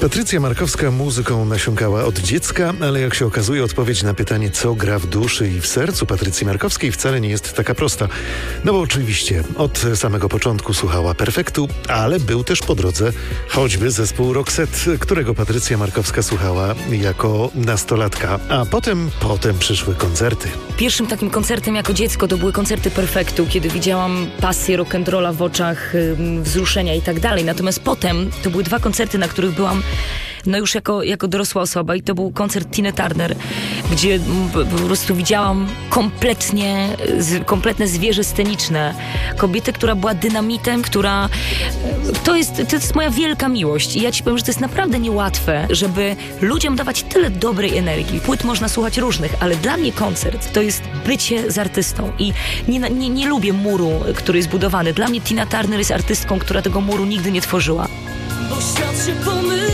Patrycja Markowska muzyką nasiąkała od dziecka, ale jak się okazuje, odpowiedź na pytanie, co gra w duszy i w sercu Patrycji Markowskiej, wcale nie jest taka prosta. No bo oczywiście od samego początku słuchała Perfektu, ale był też po drodze choćby zespół Roxette, którego Patrycja Markowska słuchała jako nastolatka, a potem przyszły koncerty. Pierwszym takim koncertem jako dziecko to były koncerty Perfektu, kiedy widziałam pasję rock'n'rolla w oczach, wzruszenia i tak dalej. Natomiast potem to były 2 koncerty, na których byłam już jako dorosła osoba, i to był koncert Tiny Turner, gdzie po prostu widziałam kompletne zwierzę sceniczne. Kobietę, która była dynamitem, to jest moja wielka miłość. I ja ci powiem, że to jest naprawdę niełatwe, żeby ludziom dawać tyle dobrej energii. Płyt można słuchać różnych, ale dla mnie koncert to jest bycie z artystą. I nie lubię muru, który jest budowany. Dla mnie Tina Turner jest artystką, która tego muru nigdy nie tworzyła. Bo świat się pomylił.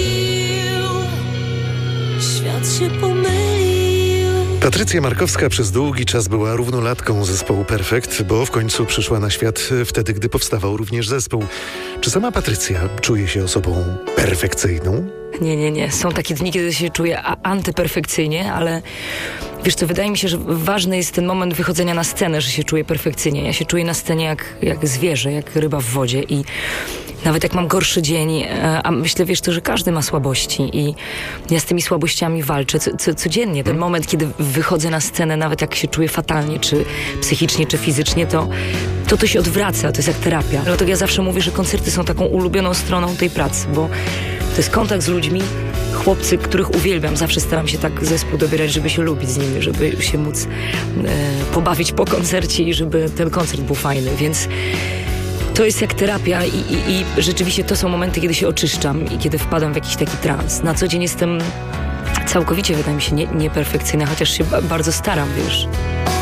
Świat się pomylił. Patrycja Markowska przez długi czas była równolatką zespołu Perfekt, bo w końcu przyszła na świat wtedy, gdy powstawał również zespół. Czy sama Patrycja czuje się osobą perfekcyjną? Nie. Są takie dni, kiedy się czuję antyperfekcyjnie, ale wiesz co, wydaje mi się, że ważny jest ten moment wychodzenia na scenę, że się czuję perfekcyjnie. Ja się czuję na scenie jak zwierzę, jak ryba w wodzie, i nawet jak mam gorszy dzień, a myślę, wiesz, to, że każdy ma słabości i ja z tymi słabościami walczę codziennie. Ten moment, kiedy wychodzę na scenę, nawet jak się czuję fatalnie, czy psychicznie, czy fizycznie, to się odwraca, to jest jak terapia. Dlatego ja zawsze mówię, że koncerty są taką ulubioną stroną tej pracy, bo to jest kontakt z ludźmi, chłopcy, których uwielbiam. Zawsze staram się tak zespół dobierać, żeby się lubić z nimi, żeby się móc pobawić po koncercie i żeby ten koncert był fajny, więc to jest jak terapia i rzeczywiście to są momenty, kiedy się oczyszczam i kiedy wpadam w jakiś taki trans. Na co dzień jestem całkowicie, wydaje mi się, nieperfekcyjna, chociaż się bardzo staram, wiesz.